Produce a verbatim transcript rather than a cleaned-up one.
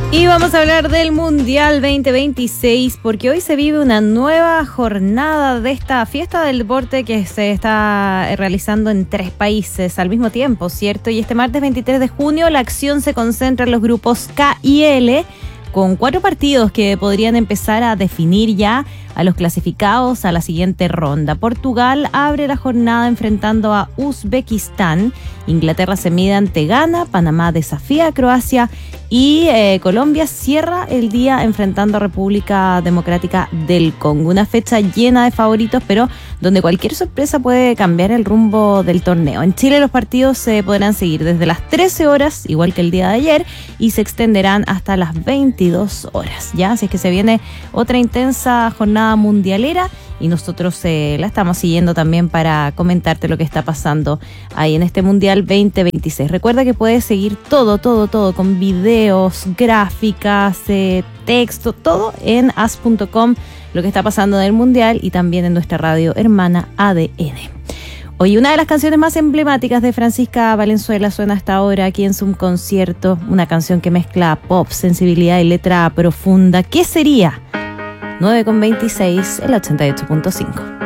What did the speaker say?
Y vamos a hablar del Mundial veinte veintiséis porque hoy se vive una nueva jornada de esta fiesta del deporte que se está realizando en tres países al mismo tiempo, ¿cierto? Y este martes veintitrés de junio la acción se concentra en los grupos K y L, con cuatro partidos que podrían empezar a definir ya a los clasificados a la siguiente ronda. Portugal abre la jornada enfrentando a Uzbekistán, Inglaterra se mide ante Ghana, Panamá desafía a Croacia y eh, Colombia cierra el día enfrentando a República Democrática del Congo. Una fecha llena de favoritos, pero donde cualquier sorpresa puede cambiar el rumbo del torneo. En Chile los partidos se podrán seguir desde las trece horas, igual que el día de ayer, y se extenderán hasta las veintidós horas. Ya, así es que se viene otra intensa jornada mundialera y nosotros eh, la estamos siguiendo también para comentarte lo que está pasando ahí en este Mundial veinte veintiséis. Recuerda que puedes seguir todo, todo, todo con videos, gráficas, eh, texto, todo en as punto com, lo que está pasando en el Mundial y también en nuestra radio hermana A D N. Hoy una de las canciones más emblemáticas de Francisca Valenzuela suena hasta ahora aquí en su concierto, una canción que mezcla pop, sensibilidad y letra profunda. ¿Qué sería? nueve con veintiséis, el ochenta y ocho punto cinco.